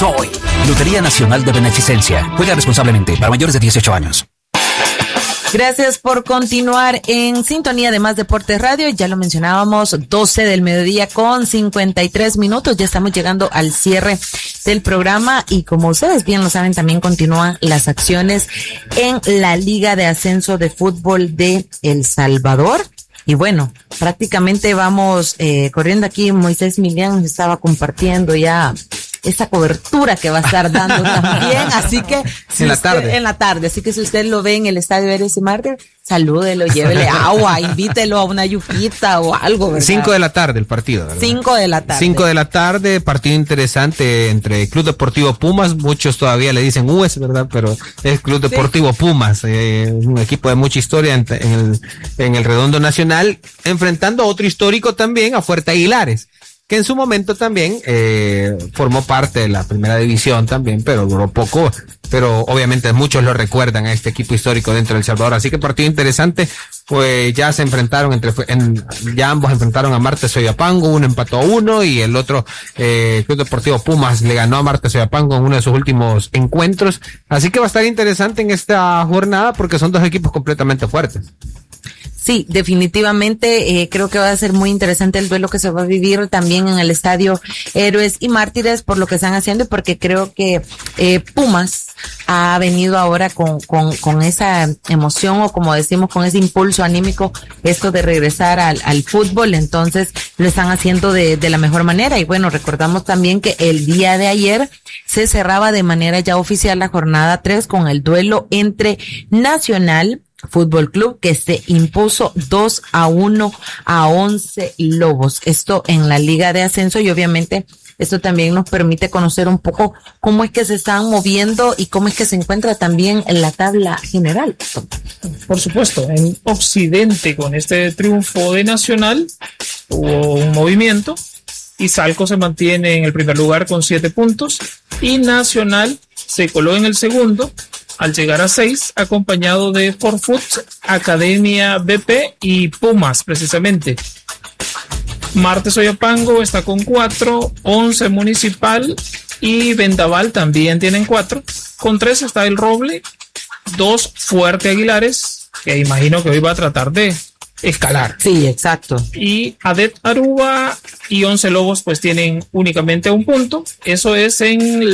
hoy. Lotería Nacional de Beneficencia. Juega responsablemente para mayores de 18 años. Gracias por continuar en sintonía de Más Deportes Radio. Ya lo mencionábamos, 12 del mediodía con 53 minutos. Ya estamos llegando al cierre del programa y como ustedes bien lo saben, también continúan las acciones en la Liga de Ascenso de Fútbol de El Salvador. Y bueno, prácticamente vamos corriendo aquí. Moisés Milián estaba compartiendo ya esta cobertura que va a estar dando también, así que si en la tarde, así que si usted lo ve en el estadio Eres y Marte, salúdelo, llévele agua, invítelo a una yuquita o algo, ¿verdad? 5 de la tarde el partido, ¿verdad? 5 de la tarde. 5 de la tarde, partido interesante entre Club Deportivo Pumas, muchos todavía le dicen US, ¿verdad? Pero es Club Deportivo Pumas, un equipo de mucha historia en el redondo nacional, enfrentando a otro histórico también, a Fuerte Aguilares, que en su momento también formó parte de la primera división también, pero duró poco, pero obviamente muchos lo recuerdan a este equipo histórico dentro de El Salvador, así que partido interesante. Pues ya se enfrentaron ya ambos enfrentaron a Marte Soyapango, uno empató a 1 y el otro Club Deportivo Pumas le ganó a Marte Soyapango en uno de sus últimos encuentros, así que va a estar interesante en esta jornada porque son dos equipos completamente fuertes. Sí, definitivamente creo que va a ser muy interesante el duelo que se va a vivir también en el estadio Héroes y Mártires por lo que están haciendo y porque creo que Pumas ha venido ahora con esa emoción o como decimos con ese impulso anímico, esto de regresar al fútbol, entonces lo están haciendo de la mejor manera y bueno, recordamos también que el día de ayer se cerraba de manera ya oficial la jornada 3 con el duelo entre Nacional Fútbol Club que se impuso 2-1 a 11 Lobos. Esto en la Liga de Ascenso y obviamente esto también nos permite conocer un poco cómo es que se están moviendo y cómo es que se encuentra también en la tabla general. Por supuesto, en Occidente con este triunfo de Nacional hubo un movimiento y Salco se mantiene en el primer lugar con 7 puntos y Nacional se coló en el segundo al llegar a 6, acompañado de Forfut, Academia BP y Pumas, precisamente. Marte Soyapango está con 4, 11 Municipal y Vendaval también tienen 4. Con 3 está El Roble, 2 Fuerte Aguilares, que imagino que hoy va a tratar de escalar. Sí, exacto. Y Adet Aruba y 11 Lobos pues tienen únicamente un punto. Eso es en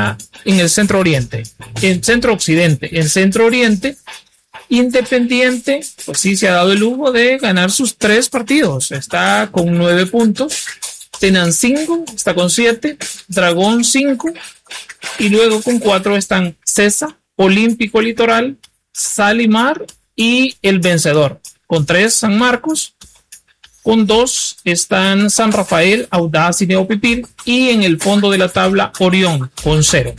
el centro oriente, en centro occidente. En centro oriente, Independiente pues sí se ha dado el lujo de ganar sus 3 partidos. Está con 9 puntos. Tenancingo está con 7, Dragón 5 y luego con 4 están Cesa, Olímpico Litoral, Salimar y El Vencedor. Con 3 San Marcos, con 2 están San Rafael, Audaz y Neopipil y en el fondo de la tabla Orión con 0.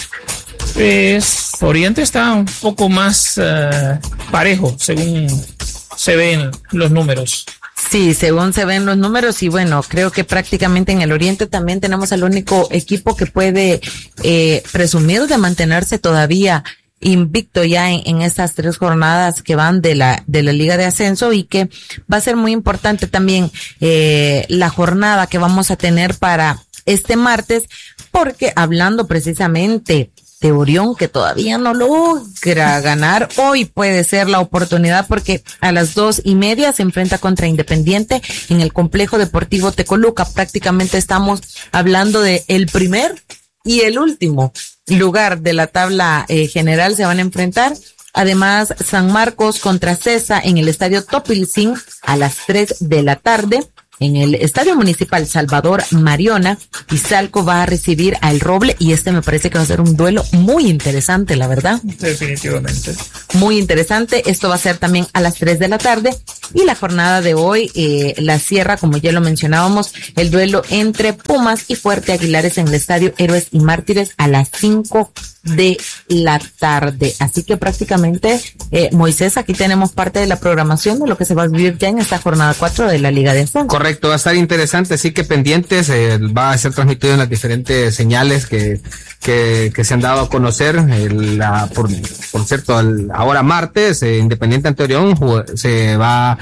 Oriente está un poco más parejo según se ven los números. Sí, según se ven los números y bueno, creo que prácticamente en el Oriente también tenemos al único equipo que puede presumir de mantenerse todavía invicto ya en estas 3 jornadas que van de la Liga de Ascenso y que va a ser muy importante también la jornada que vamos a tener para este martes, porque hablando precisamente de Orión que todavía no logra ganar, hoy puede ser la oportunidad porque a las 2:30 se enfrenta contra Independiente en el Complejo Deportivo Tecoluca. Prácticamente estamos hablando de el primer y el último lugar de la tabla general se van a enfrentar. Además, San Marcos contra Cesa en el Estadio Topilzin a las 3 de la tarde. En el Estadio Municipal Salvador Mariona, Izalco va a recibir a El Roble y me parece que va a ser un duelo muy interesante, la verdad. Definitivamente. Muy interesante. Esto va a ser también a las 3 de la tarde. Y la jornada de hoy la cierra, como ya lo mencionábamos, el duelo entre Pumas y Fuerte Aguilares en el Estadio Héroes y Mártires a las 5 de la tarde. Así que prácticamente, Moisés, aquí tenemos parte de la programación de lo que se va a vivir ya en esta jornada 4 de la Liga de Ascenso. Correcto, va a estar interesante, así que pendientes, va a ser transmitido en las diferentes señales que se han dado a conocer. Por cierto, ahora martes, Independiente ante Orión se va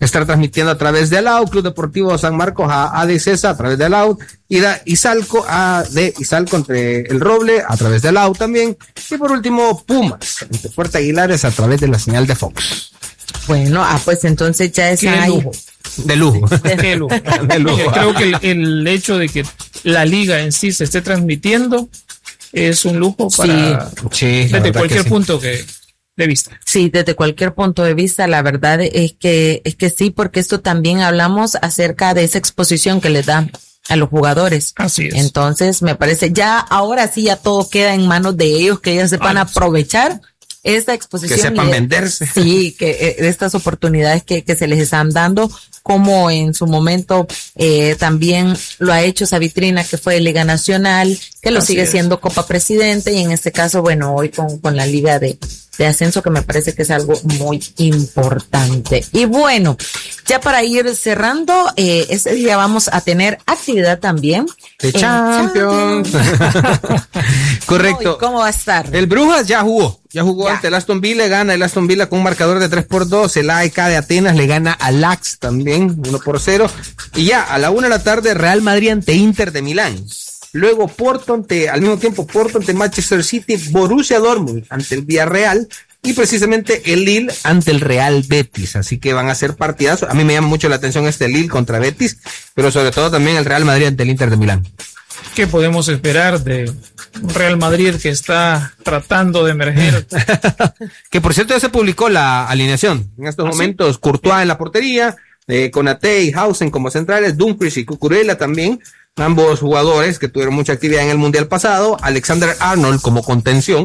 estar transmitiendo a través de Alau, Club Deportivo San Marcos a ADCESA a través de Alau, Izalco entre El Roble a través de Alau también, y por último Pumas entre Puerto Aguilares a través de la señal de Fox. Bueno, pues entonces ya es ahí. De lujo. Qué lujo. De lujo. Creo que el hecho de que la liga en sí se esté transmitiendo es un lujo para desde cualquier punto de vista. Sí, desde cualquier punto de vista, la verdad es que sí, porque esto también hablamos acerca de esa exposición que les da a los jugadores. Así es. Entonces, me parece, ahora sí ya todo queda en manos de ellos, que ellos sepan aprovechar esta exposición. Que sepan venderse. Sí, que estas oportunidades que se les están dando, como en su momento también lo ha hecho esa vitrina que fue Liga Nacional, que lo sigue siendo Copa Presidente, y en este caso, bueno, hoy con la Liga de Ascenso, que me parece que es algo muy importante. Y bueno, ya para ir cerrando, ese día vamos a tener actividad también de Champions. Correcto. ¿Cómo va a estar? El Brujas ya jugó ante el Aston Villa, gana el Aston Villa con un marcador de 3-2, el AEK de Atenas le gana al Ajax también 1-0, y ya a la 1 de la tarde Real Madrid ante Inter de Milán. Luego Porto ante Manchester City, Borussia Dortmund ante el Villarreal, y precisamente el Lille ante el Real Betis. Así que van a ser partidazos. A mí me llama mucho la atención Lille contra Betis, pero sobre todo también el Real Madrid ante el Inter de Milán. ¿Qué podemos esperar de un Real Madrid que está tratando de emerger? Que por cierto ya se publicó la alineación. En estos momentos, Courtois en la portería, Konaté y Hausen como centrales, Dumfries y Cucurella también, ambos jugadores que tuvieron mucha actividad en el Mundial pasado, Alexander Arnold como contención,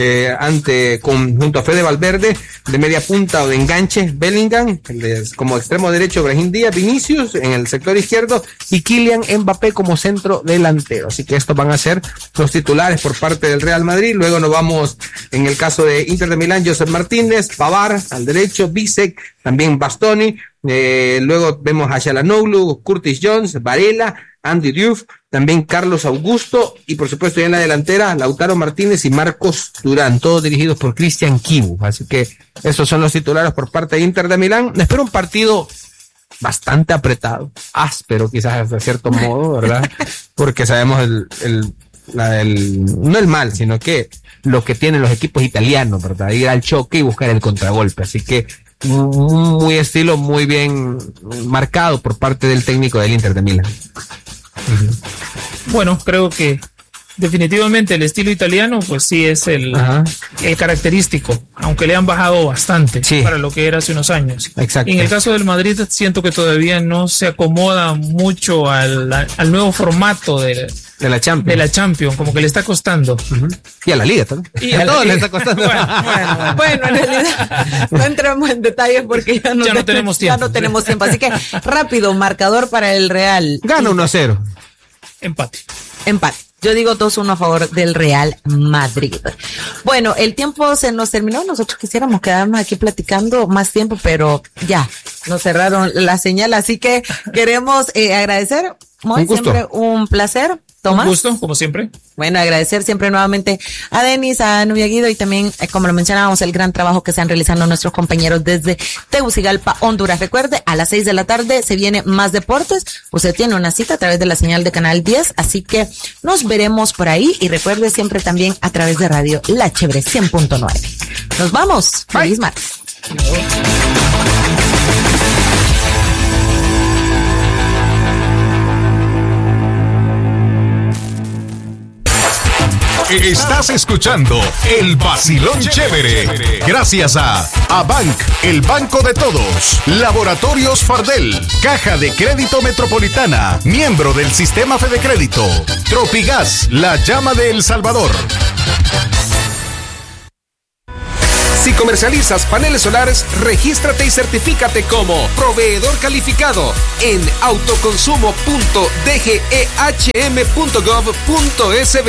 junto a Fede Valverde, de media punta o de enganche, Bellingham, como extremo derecho, Brahim Díaz, Vinicius en el sector izquierdo, y Kylian Mbappé como centro delantero. Así que estos van a ser los titulares por parte del Real Madrid. Luego nos vamos, en el caso de Inter de Milán, Josep Martínez, Pavard al derecho, Bisek, también Bastoni, luego vemos a Çalhanoğlu, Curtis Jones, Varela, Andy Diouf, también Carlos Augusto, y por supuesto ya en la delantera Lautaro Martínez y Marcos Durán, todos dirigidos por Cristian Kibu. Así que esos son los titulares por parte de Inter de Milán. Me espero un partido bastante apretado, áspero quizás de cierto modo, ¿verdad? Porque sabemos no el mal, sino que lo que tienen los equipos italianos, ¿verdad? Ir al choque y buscar el contragolpe. Así que muy bien marcado por parte del técnico del Inter de Milán. Bueno, creo que definitivamente el estilo italiano pues sí es el característico, aunque le han bajado bastante para lo que era hace unos años. Exacto. En el caso del Madrid siento que todavía no se acomoda mucho al nuevo formato de la Champions, como que le está costando. Y a la Liga también. Y a todos le está costando. Bueno, en realidad no entramos en detalles porque ya no tenemos tiempo. Ya no tenemos tiempo. Así que rápido, marcador para el Real. Gana 1-0. Empate. Yo digo 2-1 a favor del Real Madrid. Bueno, el tiempo se nos terminó. Nosotros quisiéramos quedarnos aquí platicando más tiempo, pero ya nos cerraron la señal. Así que queremos agradecer. Siempre un placer. Tomás. Un gusto, como siempre. Bueno, agradecer siempre nuevamente a Denis, a Nubia Guido, y también, como lo mencionábamos, el gran trabajo que están realizando nuestros compañeros desde Tegucigalpa, Honduras. Recuerde, a las 6 de la tarde se viene más deportes. Usted tiene una cita a través de la señal de Canal 10, así que nos veremos por ahí, y recuerde siempre también a través de Radio La Chévere 100.9. Nos vamos. Bye. Feliz martes. Estás escuchando El Vacilón Chévere. Gracias a Abanc, el banco de todos. Laboratorios Fardel, Caja de Crédito Metropolitana, miembro del Sistema Fedecrédito. Tropigas, la llama de El Salvador. Si comercializas paneles solares, regístrate y certifícate como proveedor calificado en autoconsumo.dgehm.gov.sb.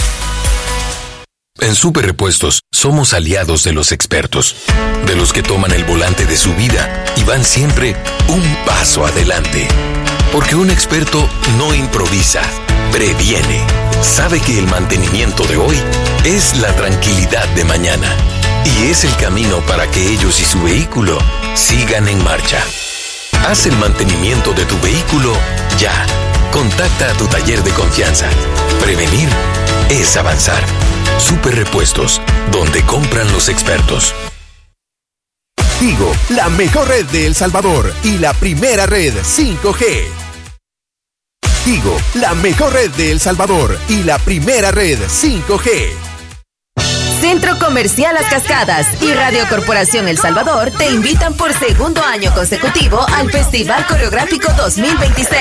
En Super Repuestos somos aliados de los expertos, de los que toman el volante de su vida y van siempre un paso adelante. Porque un experto no improvisa, previene. Sabe que el mantenimiento de hoy es la tranquilidad de mañana y es el camino para que ellos y su vehículo sigan en marcha. Haz el mantenimiento de tu vehículo ya. Contacta a tu taller de confianza. Prevenir es avanzar. Super Repuestos, donde compran los expertos. Tigo, la mejor red de El Salvador y la primera red 5G. Tigo, la mejor red de El Salvador y la primera red 5G. Centro Comercial Las Cascadas y Radio Corporación El Salvador te invitan por segundo año consecutivo al Festival Coreográfico 2026.